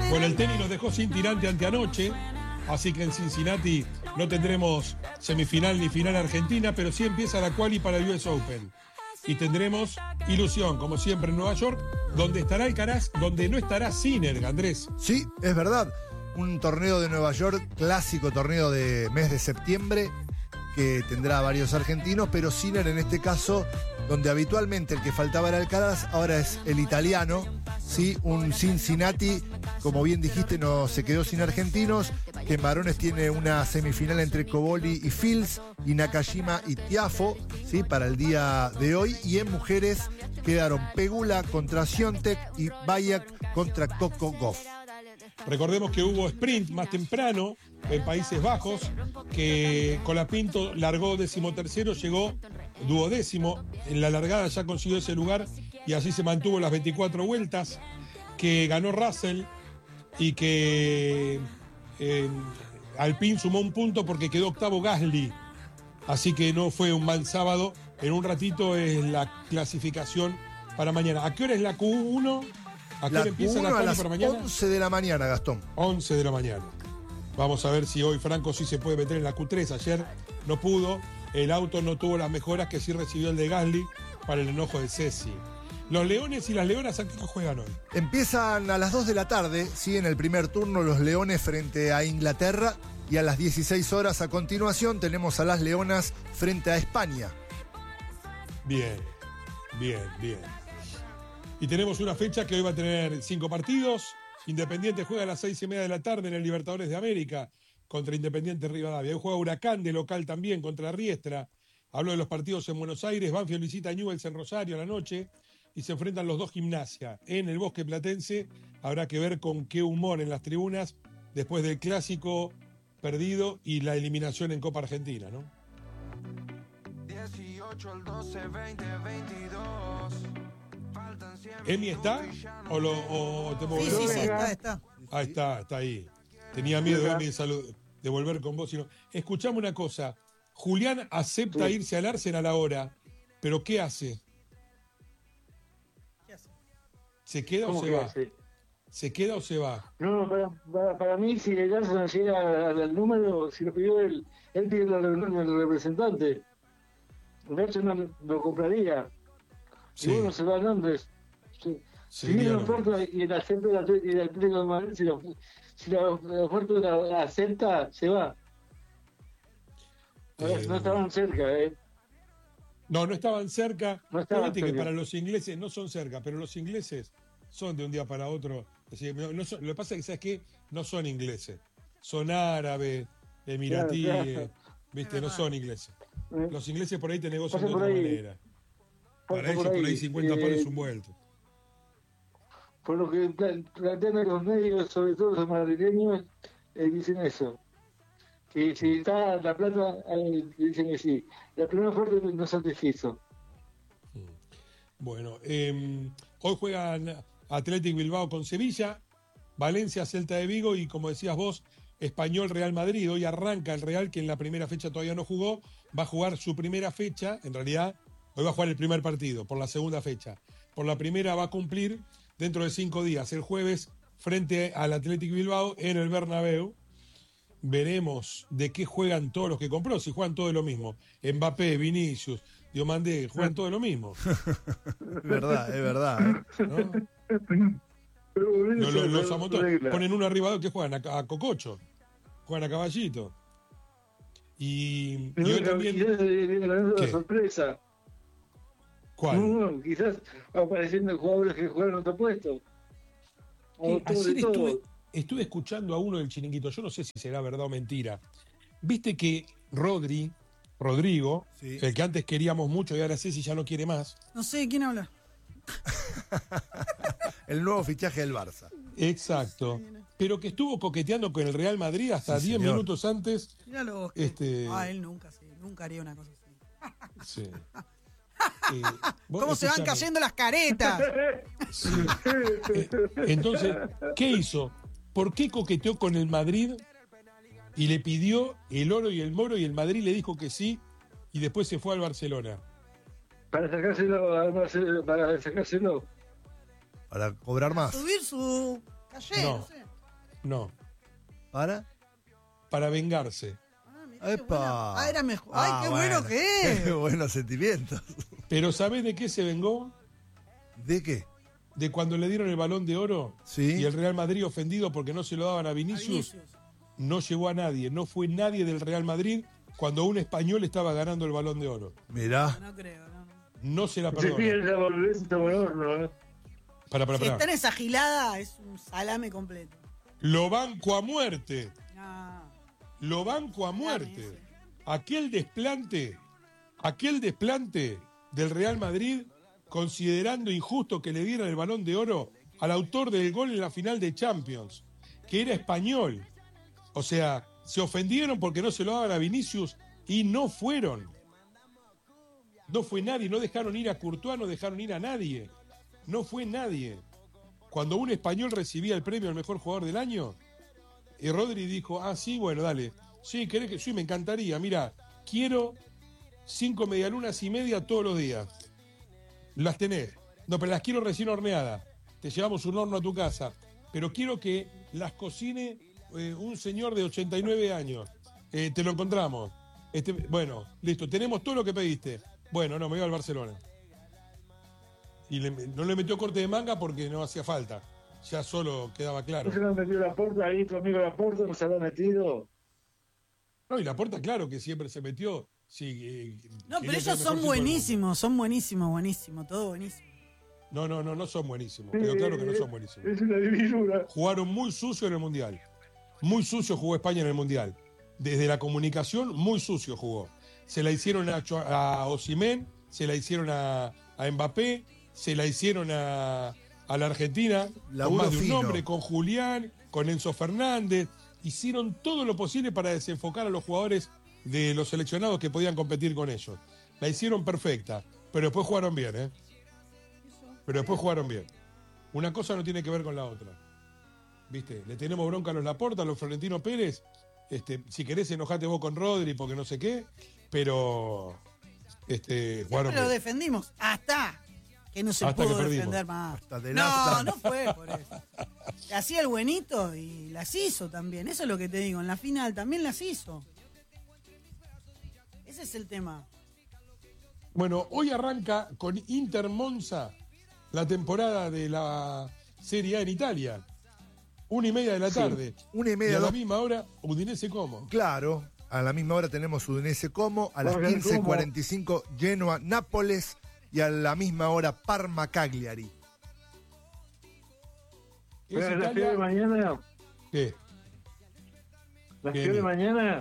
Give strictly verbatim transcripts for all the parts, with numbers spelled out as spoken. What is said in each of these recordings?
Bueno, el tenis nos dejó sin tirante anteanoche, así que en Cincinnati no tendremos semifinal ni final argentina, pero sí empieza la quali para el U S Open. Y tendremos ilusión, como siempre, en Nueva York, donde estará Alcaraz, donde no estará Sinner, Andrés. Sí, es verdad. Un torneo de Nueva York, clásico torneo de mes de septiembre, que tendrá varios argentinos, pero Sinner en este caso, donde habitualmente el que faltaba era Alcaraz, ahora es el italiano, ¿sí? Un Cincinnati, como bien dijiste, no se quedó sin argentinos, que en varones tiene una semifinal entre Cobolli y Fields, y Nakajima y Tiafo, ¿sí? Para el día de hoy, y en mujeres quedaron Pegula contra Świątek y Bayak contra Coco Gauff. Recordemos que hubo sprint más temprano en Países Bajos, que Colapinto largó decimotercero, llegó duodécimo, en la largada ya consiguió ese lugar y así se mantuvo las veinticuatro vueltas, que ganó Russell y que eh, Alpine sumó un punto porque quedó octavo Gasly, así que no fue un mal sábado. En un ratito es la clasificación para mañana. ¿A qué hora es la Q uno? ¿A qué hora empieza la quali para mañana? once de la mañana, Gastón. once de la mañana. Vamos a ver si hoy Franco sí se puede meter en la Q tres. Ayer no pudo. El auto no tuvo las mejoras que sí recibió el de Gasly para el enojo de Ceci. Los Leones y las Leonas, ¿a qué juegan hoy? Empiezan a las dos de la tarde, sí, en el primer turno los Leones frente a Inglaterra, y a las dieciséis horas a continuación tenemos a las Leonas frente a España. Bien, bien, bien. Y tenemos una fecha que hoy va a tener cinco partidos. Independiente juega a las seis y media de la tarde en el Libertadores de América contra Independiente Rivadavia. Hoy juega Huracán de local también contra Riestra. Hablo de los partidos en Buenos Aires. Banfield visita a Newell's en Rosario a la noche y se enfrentan los dos Gimnasia. En el Bosque Platense habrá que ver con qué humor en las tribunas después del clásico perdido y la eliminación en Copa Argentina, ¿no? dieciocho al doce, veinte, veintidós. ¿Emi está? ¿O, lo, o te puedo Sí, sí, sí, está, está. Ahí está, está ahí. Tenía miedo, Emi, de, salud, de volver con vos. Sino... Escuchame una cosa. Julián acepta sí. irse al Arsenal ahora, pero ¿qué hace? ¿Qué hace? ¿Se queda o se va? Hace? ¿Se queda o se va? No, para, para, para mí, si el Arsenal llega al número, si lo pidió él, él pide la reunión del representante. El Arsenal lo compraría. Sí. Y bueno, se va a Londres. Sí. Si viene la oferta y el acepta y el Atlético de Madrid, si la, si la, la oferta la, la acepta, se va. Eh, no estaban cerca, ¿eh? No, no estaban cerca. No estaban Fíjate que para los ingleses no son cerca, pero los ingleses son de un día para otro. Es decir, no, no son, lo que pasa es que, ¿sabes qué? No son ingleses. Son árabes, emiratíes, claro, claro. ¿Viste? No son ingleses. ¿Eh? Los ingleses por ahí te negocian de otra ahí. manera. Para ellos por ahí cincuenta eh, palos un vuelto. Por lo que plantean los medios, sobre todo los madrileños, eh, dicen eso. Que si está la plata, eh, dicen que sí. La primera parte no satisfizo. Bueno, eh, hoy juegan Athletic Bilbao con Sevilla, Valencia, Celta de Vigo y, como decías vos, Español Real Madrid. Hoy arranca el Real, que en la primera fecha todavía no jugó. Va a jugar su primera fecha, en realidad, hoy va a jugar el primer partido, por la segunda fecha. Por la primera va a cumplir dentro de cinco días, el jueves, frente al Athletic Bilbao en el Bernabéu. Veremos de qué juegan todos los que compró, si juegan todo de lo mismo. Mbappé, Vinicius, Diomandé, juegan todo de lo mismo. Es verdad, es verdad. ¿eh? ¿No? No, los, los amotones ponen uno arriba de que juegan a, a Cococho, juegan a Caballito. Y, y hoy también. Quizás viene la sorpresa. ¿Cuál? No, no, quizás apareciendo jugadores que juegan en otro puesto. Eh, ayer estuve, estuve escuchando a uno del Chiringuito, yo no sé si será verdad o mentira. Viste que Rodri, Rodrigo, sí. el que antes queríamos mucho y ahora Ceci ya no quiere más. No sé, ¿quién habla? El nuevo fichaje del Barça. Exacto. Pero que estuvo coqueteando con el Real Madrid hasta diez sí, minutos antes. Míralo. Este... Ah, él nunca, sí, nunca haría una cosa así. Sí. Eh, ¿Cómo se van cayendo las caretas? Sí. Eh, entonces, ¿qué hizo? ¿Por qué coqueteó con el Madrid y le pidió el oro y el moro y el Madrid le dijo que sí y después se fue al Barcelona? Para sacárselo, para sacárselo. Para cobrar más. Subir su calle, no. no sé. No, ¿Para? para vengarse. Ah, mirá qué ¡Epa! buena. Ah, era mejor. Ay, Ah, qué bueno, que es. Qué buenos sentimientos. Pero ¿sabés de qué se vengó? ¿De qué? De cuando le dieron el Balón de Oro Sí. y el Real Madrid ofendido porque no se lo daban a A Vinicius, Vinicius. no llegó a nadie, no fue nadie del Real Madrid cuando un español estaba ganando el Balón de Oro. Mirá. No creo, no. no. No se la Se perdona. pide esa boludez, está bueno, ¿no? ¿eh? Para, para, Si para. está en esa gilada, es un salame completo. Lo banco a muerte. Ah, Lo banco a salame muerte. ese. Aquel desplante, aquel desplante del Real Madrid, considerando injusto que le dieran el Balón de Oro al autor del gol en la final de Champions, que era español. O sea, se ofendieron porque no se lo daban a Vinicius y no fueron. No fue nadie, no dejaron ir a Courtois, no dejaron ir a nadie. No fue nadie. Cuando un español recibía el premio al mejor jugador del año, y Rodri dijo, ah, sí, bueno, dale. Sí, ¿querés que sí? Me encantaría. Mira, quiero cinco medialunas y media todos los días. Las tenés. No, pero las quiero recién horneadas. Te llevamos un horno a tu casa. Pero quiero que las cocine eh, un señor de ochenta y nueve años. Eh, te lo encontramos. Este, bueno, listo. Tenemos todo lo que pediste. Bueno, no, me voy al Barcelona. Y le- no le metió corte de manga porque no hacía falta. Ya solo quedaba claro. ¿No se le han metido la puerta ahí, tu amigo la puerta, no se la ha metido? No, y la puerta, claro que siempre se metió. Sí, eh, No, quería pero ser ellos el mejor son tipo del mundo. buenísimos, son buenísimos, buenísimos, todo buenísimo. No, no, no, no son buenísimos. Quedó claro que no son buenísimos. Es una divisura. Jugaron muy sucio en el Mundial. Muy sucio jugó España en el Mundial. Desde la comunicación, muy sucio jugó. Se la hicieron a, Cho- a Osimhen, se la hicieron a, a Mbappé, se la hicieron a, a la Argentina, Laburo con más de un fino. nombre, con Julián, con Enzo Fernández. Hicieron todo lo posible para desenfocar a los jugadores de los seleccionados que podían competir con ellos. La hicieron perfecta, pero después jugaron bien, ¿eh? Pero después jugaron bien. Una cosa no tiene que ver con la otra. ¿Viste? Le tenemos bronca a los Laporta, a los Florentino Pérez. Este, si querés enojate vos con Rodri porque no sé qué, pero este, jugaron Siempre lo bien. defendimos hasta que no se Hasta que pudo perdimos. defender más. Hasta de No, nafta. no fue por eso. Hacía el buenito y las hizo también. Eso es lo que te digo. En la final también las hizo. Ese es el tema. Bueno, hoy arranca con Inter Monza la temporada de la Serie A en Italia. Una y media de la tarde. Una y Y media, a la dos. misma hora, Udinese Como. Claro, a la misma hora tenemos Udinese Como, a las Vamos a ver quince cómo. cuarenta y cinco Genoa Nápoles y a la misma hora Parma Cagliari. ¿Es Pero la Italia? fiera de mañana, ¿Qué? la Bien. fiera de mañana,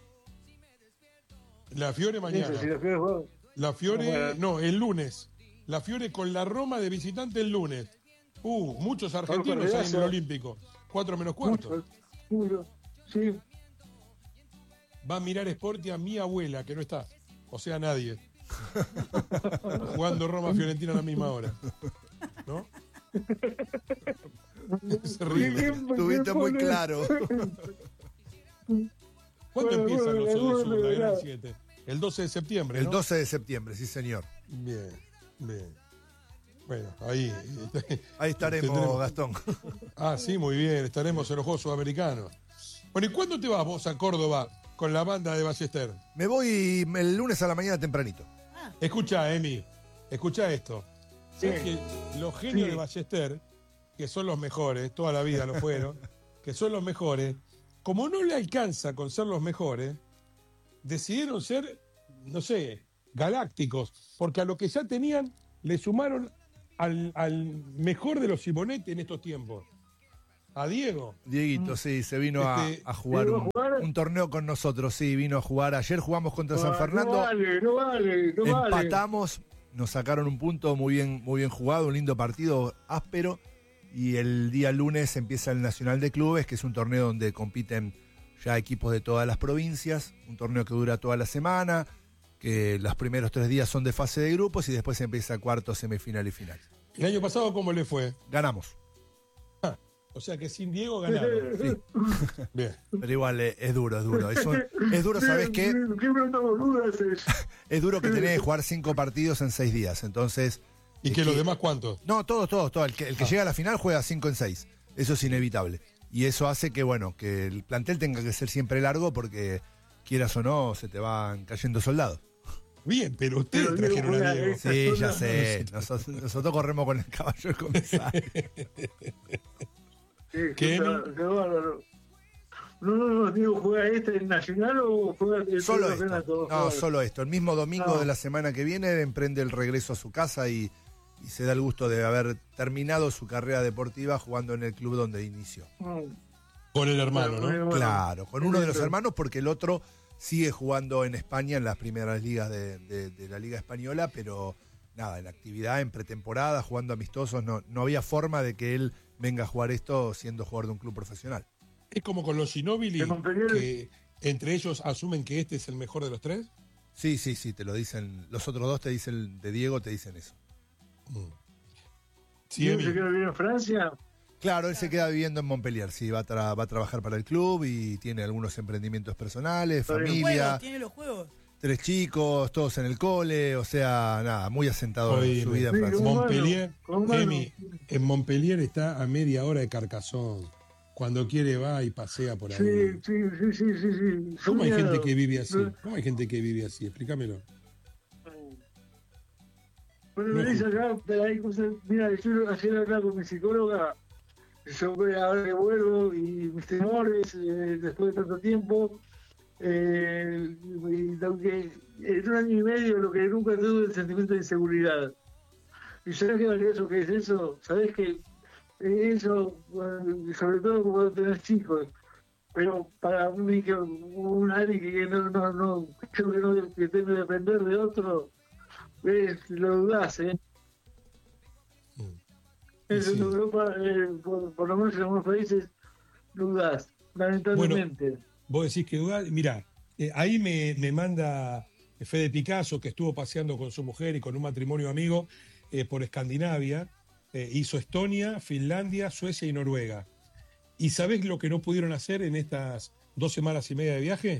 La Fiore mañana. dice, si la fiera juega, La Fiore, Bueno. no, el lunes. La Fiore con la Roma de visitante el lunes. Uh, muchos argentinos hay en el partidazo. Olímpico. Cuatro menos cuarto. mucho, mucho, sí, Va a mirar Sporti a mi abuela, que no está. O sea, nadie. Jugando Roma Fiorentina a la misma hora. ¿No? Es terrible. ¿Quién- quién Tuviste muy pone- claro. ¿Cuándo Bueno, empiezan bueno, los bueno, Odos Sur, la bueno, Gran ya. siete? El doce de septiembre, El ¿no? doce de septiembre, sí señor. Bien, bien. Bueno, ahí. Ahí estaremos, Tendremos- Gastón. Ah, sí, muy bien. Estaremos en los Juegos Sudamericanos. Bueno, ¿y cuándo te vas vos a Córdoba con la banda de Ballester? Me voy el lunes a la mañana tempranito. Escucha, Emi, escucha esto. ¿Sabes Sí. que los genios Sí. de Ballester, que son los mejores, toda la vida lo fueron, que son los mejores, como no le alcanza con ser los mejores, decidieron ser, no sé, galácticos, porque a lo que ya tenían le sumaron al, al mejor de los Simonetti en estos tiempos, a Diego. Dieguito, sí, se vino a, Este, a jugar ¿vino a un, jugar? un torneo con nosotros, sí, vino a jugar. Ayer jugamos contra San Ah, Fernando, No vale, no vale, no vale. empatamos, nos sacaron un punto muy bien, muy bien jugado, un lindo partido áspero. Y el día lunes empieza el Nacional de Clubes, que es un torneo donde compiten ya equipos de todas las provincias, un torneo que dura toda la semana, que los primeros tres días son de fase de grupos y después empieza cuarto, semifinal y final. El año pasado, ¿cómo le fue? Ganamos, O sea que sin Diego ganaron. sí, Bien. pero igual eh, es duro, es duro. Es, un- es duro, ¿sabes qué? ¿Qué pregunta boluda es? Es duro que tenés que jugar cinco partidos en seis días, entonces... ¿Y es que los demás cuántos? No, todos, todos, todos. El que, el que llega a la final juega cinco en seis. Eso es inevitable. y eso hace que, bueno, que el plantel tenga que ser siempre largo porque, quieras o no, se te van cayendo soldados. Bien, pero ustedes Pero trajeron Diego a juega Diego. esta Sí, zona- ya sé. Nosotros, nosotros corremos con el caballo del comisario. Sí, ¿Qué, qué, Emi? qué bárbaro. No, no, no, digo, ¿juega este en Nacional o juega el Solo campeonato? esto. No, solo esto. El mismo domingo Ah. de la semana que viene emprende el regreso a su casa y, y se da el gusto de haber terminado su carrera deportiva jugando en el club donde inició. Mm. Con el hermano, Bueno, ¿no? bueno. Claro, con uno de los Listo. hermanos porque el otro sigue jugando en España en las primeras ligas de, de- de la Liga Española, pero nada, en actividad, en pretemporada, jugando amistosos, no, no había forma de que él venga a jugar esto siendo jugador de un club profesional. Es como con los Ginóbili, De Montpellier. que entre ellos asumen que este es el mejor de los tres. Sí, sí, sí, te lo dicen, los otros dos te dicen, de Diego te dicen eso. Sí, ¿Quién Emi. se quiere vivir en Francia? Claro, él se queda viviendo en Montpellier, sí, va a, tra- va a trabajar para el club y tiene algunos emprendimientos personales, bien. familia, Juegos, tiene los juegos. tres chicos, todos en el cole, o sea, nada, muy asentado Oye, en su vida en sí, Francia. ¿cómo? Montpellier, Con mano. Emi, en Montpellier está a media hora de Carcassonne. Cuando quiere va y pasea por ahí. Sí, sí, sí, sí, sí, sí. ¿Cómo hay Soñado. gente que vive así? No. ¿Cómo hay gente que vive así? Explícamelo. Bueno, No. venís acá, pero hay cosas. Mira, yo ayer hablaba con mi psicóloga sobre ahora que vuelvo y mis temores eh, después de tanto tiempo. Eh, y lo que, en un año y medio lo que nunca tuve es el sentimiento de inseguridad. ¿Y sabes qué valioso que es eso? ¿Sabes que eso, bueno, sobre todo cuando tenés chicos? Pero para mí, que un alguien que no, no, no, creo que no que tengo que depender de otro, es, lo dudás, ¿eh? Eso Sí. en Europa, eh, por, por lo menos en algunos países, dudás, lamentablemente. Vos decís que duda. Mirá, eh, ahí me, me manda Fede Picasso, que estuvo paseando con su mujer y con un matrimonio amigo eh, por Escandinavia. Eh, hizo Estonia, Finlandia, Suecia y Noruega. ¿Y sabés lo que no pudieron hacer en estas dos semanas y media de viaje?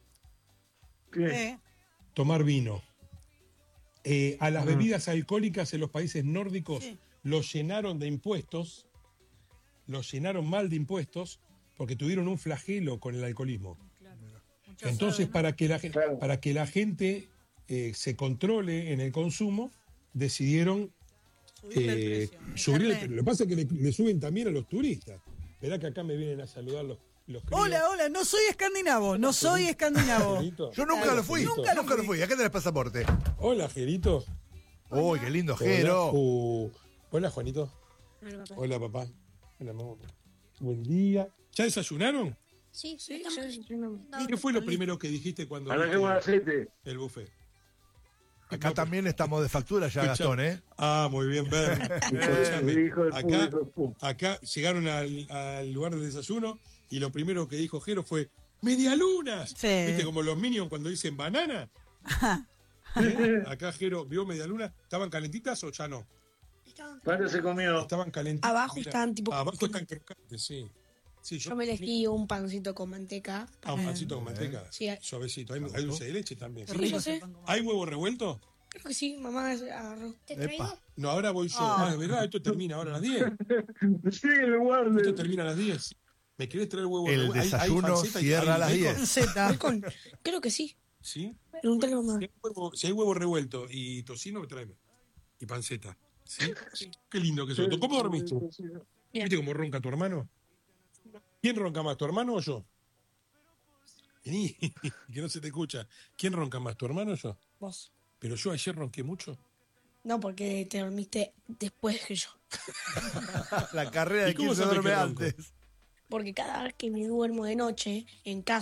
Bien. Eh, Tomar vino. Eh, a las Ah. bebidas alcohólicas en los países nórdicos Sí. los llenaron de impuestos, los llenaron mal de impuestos, porque tuvieron un flagelo con el alcoholismo. muchos Entonces, saben, ¿no? para que la, gen- Claro. para que la gente eh, se controle en el consumo, decidieron Subirle el eh, precio. subir el Meterle- precio. Lo que pasa es que le, le suben también a los turistas. Verá que acá me vienen a saludar los, los críos. Hola, hola, no soy escandinavo, no soy escandinavo. Gerito. Yo nunca Claro, lo fui, nunca nunca, lo lo fui. fui. Acá tenés pasaporte. Hola, Gerito. Uy, qué lindo, Hola, Jero. Ju- Hola, Juanito. Hola, papá. Hola, papá. Hola, mamá. Buen día. ¿Ya desayunaron? Sí, Sí, estamos ya- desayunando. ¿Qué fue lo primero que dijiste cuando Arranquemos viste el aceite. el buffet? Acá también estamos de factura ya, Escuchá. Gastón, ¿eh? Ah, muy bien, Ber. Eh, Escuchame. hijo de puta, Acá, hijo de puta. acá llegaron al, al lugar de desayuno y lo primero que dijo Jero fue ¡medialunas! Sí. ¿Viste como los Minions cuando dicen banana? ¿Eh? Acá Jero vio medialunas. ¿Estaban calentitas o ya no? Estaban- ¿Cuánto se comió? Estaban calentitas. Abajo estaban tipo- Abajo están crocantes, sí. Sí, yo, Yo me elegí un pancito con manteca. Ah, un pancito con manteca. Sí, hay- Suavecito. Hay, hay dulce de leche también. Qué Sí, rico yo ese sé. pan con ¿Hay huevo revuelto? Creo que sí, mamá agarró. ¿Te Epa. No, ahora voy yo. Ah. Ah, ¿verdad? Esto termina ahora a las diez. Sí, el guarde. Esto termina a las diez. ¿Me querés traer huevo El revuelto? ¿Hay- hay desayuno panceta y- cierra hay a las bacon? diez. Z. Bacon. Creo que sí. ¿Sí? Pregúntale a mamá. Si hay, huevo, si hay huevo revuelto y tocino, tráeme. Y panceta. ¿Sí? Qué lindo que sos. ¿Cómo dormiste? Bien. ¿Viste cómo ronca tu hermano? ¿Quién ronca más, tu hermano o yo? Vení, que no se te escucha. ¿Quién ronca más, tu hermano o yo? Vos. Pero yo ayer ronqué mucho. No, porque te dormiste después que yo. La carrera ¿Y de cómo quién se sabés duerme que ronco? antes. Porque cada vez que me duermo de noche en casa,